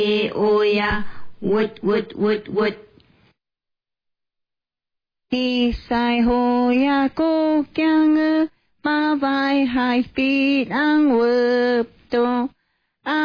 ô ya, wood. Đi sai hồ ya cô kyang ma vai hai feet ang wืp tô